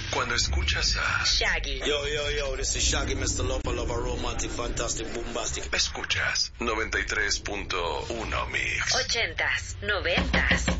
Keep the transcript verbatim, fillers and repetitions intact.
Cuando escuchas a Shaggy. Yo, yo, yo, this is Shaggy, mister Lover, Lover, Romantic, Fantastic, Bombastic. Escuchas noventa y tres punto uno Mix. Ochentas, noventas.